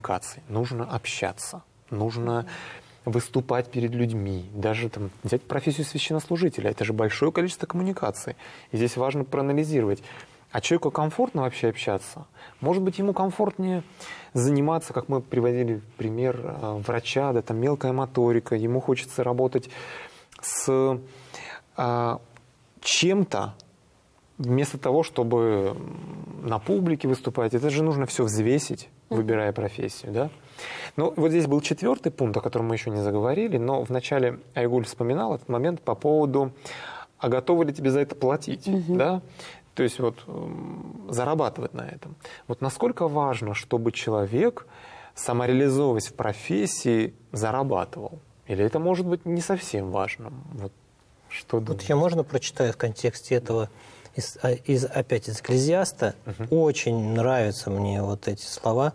коммуникации, нужно общаться, нужно выступать перед людьми, даже там, взять профессию священнослужителя, это же большое количество коммуникаций. И здесь важно проанализировать, а человеку комфортно вообще общаться? Может быть, ему комфортнее заниматься, как мы приводили пример врача, да, там мелкая моторика, ему хочется работать с чем-то, вместо того, чтобы на публике выступать. Это же нужно все взвесить, выбирая профессию, да? Ну, вот здесь был 4-й пункт, о котором мы еще не заговорили, но вначале Айгуль вспоминал этот момент по поводу, а готовы ли тебе за это платить, да? То есть вот зарабатывать на этом. Вот насколько важно, чтобы человек, самореализовываясь в профессии, зарабатывал? Или это может быть не совсем важно? Вот, что вот я можно прочитаю в контексте этого опять из Экклезиаста? Очень нравятся мне вот эти слова.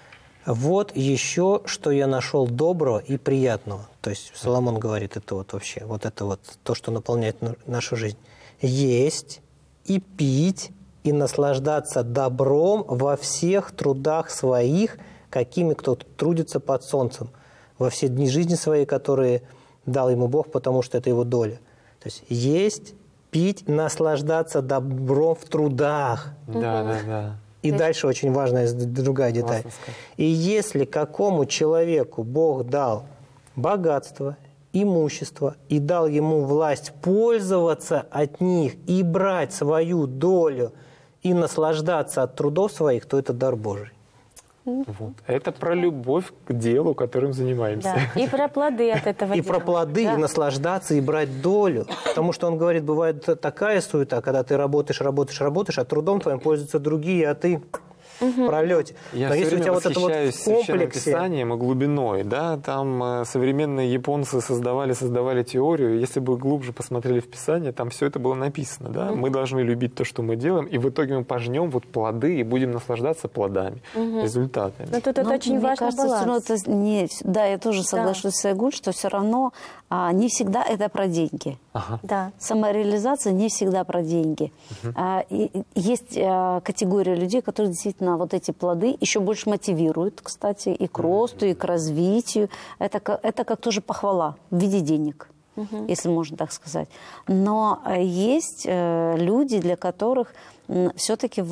Вот еще, что я нашел доброго и приятного. То есть Соломон говорит, это вот вообще, вот это вот то, что наполняет нашу жизнь. Есть и пить, и наслаждаться добром во всех трудах своих, какими кто трудится под солнцем, во все дни жизни своей, которые дал ему Бог, потому что это его доля. То есть есть, пить, наслаждаться добром в трудах. Да. И дальше очень важная другая деталь. И если какому человеку Бог дал богатство, имущество и дал ему власть пользоваться от них и брать свою долю и наслаждаться от трудов своих, то это дар Божий. Вот. Это про любовь к делу, которым занимаемся. Да. И про плоды от этого И дела. про плоды, да. и наслаждаться, и брать долю. Потому что он говорит, бывает такая суета, когда ты работаешь, а трудом твоим пользуются другие, а ты в пролете. Я Но все если у время тебя вот это вот восхищаюсь в Священным комплексе... Писанием и глубиной. Да? Там современные японцы создавали теорию. Если бы глубже посмотрели в Писание, там все это было написано. Да? Мы должны любить то, что мы делаем, и в итоге мы пожнем вот плоды и будем наслаждаться плодами, результатами. Но тут это очень мне важный кажется, баланс. все равно это не... Да, я тоже соглашусь с Айгуль, что все равно не всегда это про деньги. Да. Самореализация не всегда про деньги. Есть категория людей, которые действительно вот эти плоды еще больше мотивируют, кстати, и к росту, и к развитию. Это как тоже похвала в виде денег, если можно так сказать. Но есть люди, для которых все-таки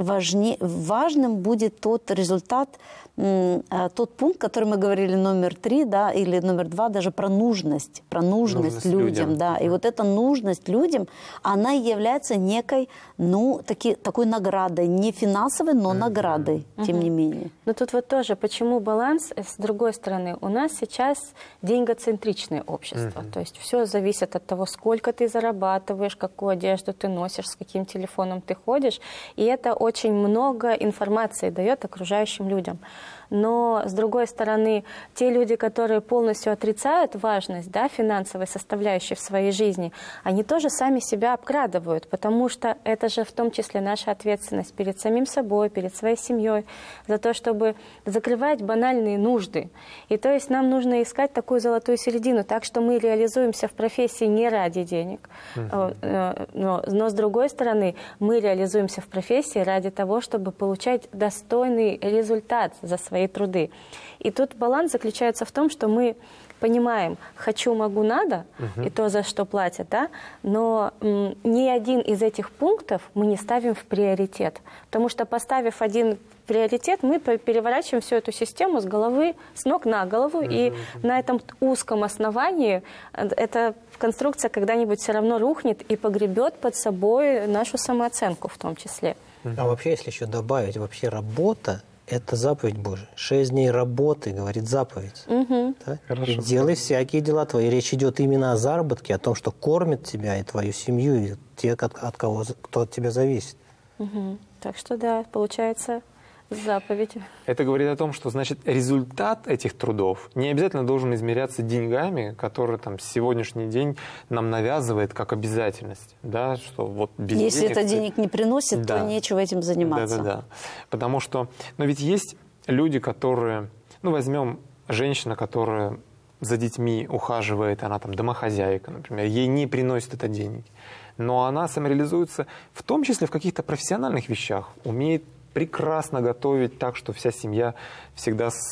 важным будет тот результат, тот пункт, который мы говорили, номер 3, да, или номер 2, даже про нужность людям. Да. И вот эта нужность людям, она является некой, такой наградой, не финансовой, но наградой, тем не менее. Но тут вот тоже, почему баланс, с другой стороны, у нас сейчас деньгоцентричное общество, то есть все зависит от того, сколько ты зарабатываешь, какую одежду ты носишь, с каким телефоном ты ходишь, и это очень много информации дает окружающим людям. Но, с другой стороны, те люди, которые полностью отрицают важность, да, финансовой составляющей в своей жизни, они тоже сами себя обкрадывают, потому что это же в том числе наша ответственность перед самим собой, перед своей семьей, за то, чтобы закрывать банальные нужды. И то есть нам нужно искать такую золотую середину, так что мы реализуемся в профессии не ради денег, но с другой стороны, мы реализуемся в профессии ради того, чтобы получать достойный результат за свои труды. И тут баланс заключается в том, что мы понимаем, хочу, могу, надо, и то, за что платят, да, но ни один из этих пунктов мы не ставим в приоритет. Потому что, поставив один приоритет, мы переворачиваем всю эту систему с ног на голову, и на этом узком основании эта конструкция когда-нибудь все равно рухнет и погребет под собой нашу самооценку в том числе. А вообще, если еще добавить, вообще работа, это заповедь Божия. 6 дней работы, говорит заповедь. Да? И делай всякие дела твои. Речь идет именно о заработке, о том, что кормит тебя и твою семью, и те, кто от тебя зависит. Так что да, получается заповедь. Это говорит о том, что, значит, результат этих трудов не обязательно должен измеряться деньгами, которые там сегодняшний день нам навязывает как обязательность, да, что вот без Если денег это денег не приносит, то нечего этим заниматься. Да. Потому что, ведь есть люди, которые, возьмем женщина, которая за детьми ухаживает, она там домохозяйка, например, ей не приносит это денег, но она самореализуется в том числе в каких-то профессиональных вещах, умеет прекрасно готовить так, что вся семья всегда